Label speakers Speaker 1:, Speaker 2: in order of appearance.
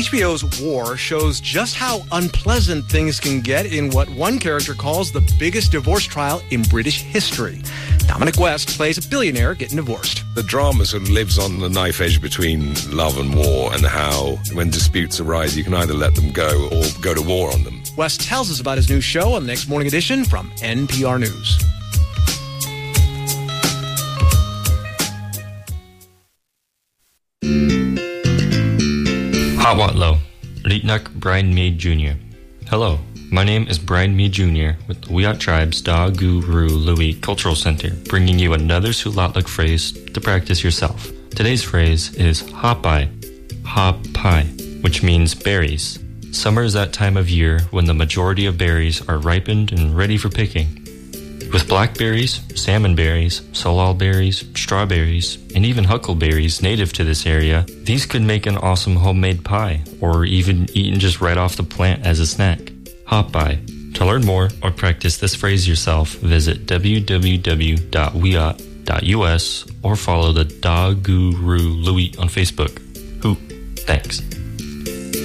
Speaker 1: HBO's War shows just how unpleasant things can get in what one character calls the biggest divorce trial in British history. Dominic West plays a billionaire getting divorced.
Speaker 2: The drama sort of lives on the knife edge between love and war, and how when disputes arise, you can either let them go or go to war on them.
Speaker 1: West tells us about his new show on the Next Morning Edition from NPR News.
Speaker 3: Hawatlo, Ritnak Brian Mead Jr. Hello, my name is Brian Mead Jr. with the Wiyot Tribe's Da Guru Louie Cultural Center, bringing you another Sulatluk phrase to practice yourself. Today's phrase is hapai, which means berries. Summer is that time of year when the majority of berries are ripened and ready for picking. With blackberries, salmon berries, solal berries, strawberries, and even huckleberries native to this area, these could make an awesome homemade pie, or even eaten just right off the plant as a snack. Hapai. To learn more or practice this phrase yourself, visit www.wiyot.us or follow the Da Guru Louie on Facebook. Thanks.